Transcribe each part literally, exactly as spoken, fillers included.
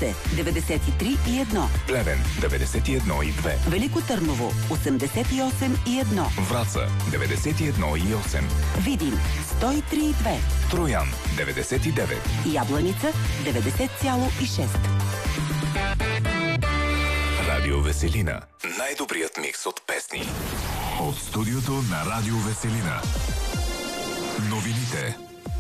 Русе деветдесет и три и едно, Плевен деветдесет и едно и две, Велико Търново осемдесет и осем и едно, Враца деветдесет и едно и осем, Видин сто и три и две, Троян деветдесет и девет, Ябланица деветдесет цяло и шест. Радио Веселина. Най-добрият микс от песни. От студиото на Радио Веселина. Новините.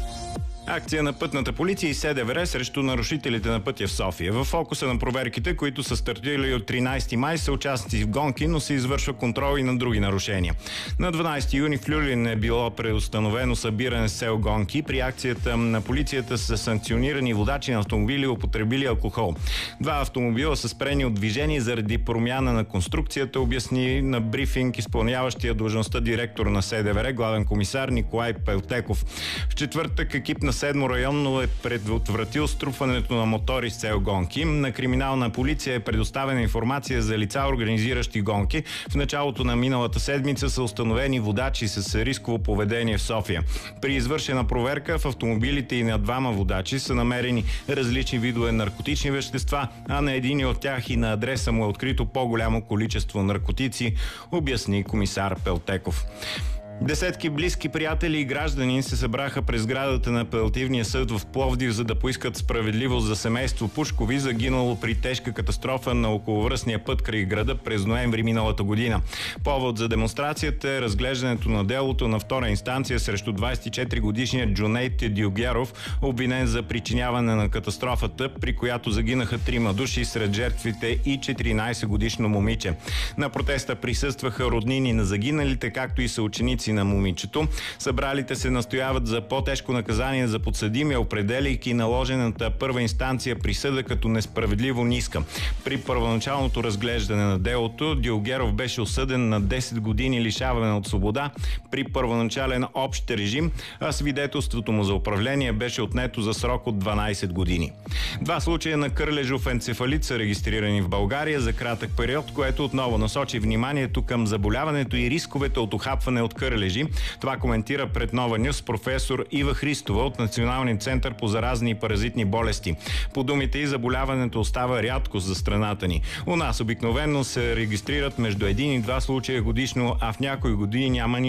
Акция на пътната полиция и СДВР срещу нарушителите на пътя в София. В фокуса на проверките, които са стартирали от тринайсети май, са участници в гонки, но се извършва контрол и на други нарушения. На дванайсети юни в Люлин е било преустановено събиране с цел гонки. При акцията на полицията са санкционирани водачи на автомобили, употребили алкохол. Два автомобила са спрени от движение заради промяна на конструкцията, обясни на брифинг изпълняващия длъжността директор на СДВР, главен комисар Николай Пелтеков. В четвъртък екип на седмо районно е предотвратил струпването на мотори с цел гонки. На криминална полиция е предоставена информация за лица, организиращи гонки. В началото на миналата седмица са установени водачи с рисково поведение в София. При извършена проверка в автомобилите и на двама водачи са намерени различни видове наркотични вещества, а на един от тях и на адреса му е открито по-голямо количество наркотици, обясни комисар Пелтеков. Десетки близки приятели и граждани се събраха през сградата на апелативния съд в Пловдив, за да поискат справедливост за семейство Пушкови, загинало при тежка катастрофа на околовръстния път край града през ноември миналата година. Повод за демонстрацията е разглеждането на делото на втора инстанция срещу двайсет и четири годишния Джунейт Дюгеров, обвинен за причиняване на катастрофата, при която загинаха трима души, сред жертвите и четиринайсет годишно момиче. На протеста присъстваха роднини на загиналите, както и съученици на момичето. Събралите се настояват за по-тежко наказание за подсъдимия, определяйки наложената първа инстанция присъда като несправедливо ниска. При първоначалното разглеждане на делото Дюгеров беше осъден на десет години лишаване от свобода при първоначален общ режим, а свидетелството му за управление беше отнето за срок от дванайсет години. Два случая на кърлежов енцефалит са регистрирани в България за кратък период, което отново насочи вниманието към заболяването и рисковете от ухапване от кърлежи. Това коментира пред Нова Нюс професор Ива Христова от Националния център по заразни и паразитни болести. По думите и заболяването остава рядкост за страната ни. У нас обикновено се регистрират между един и два случая годишно, а в някои години няма ни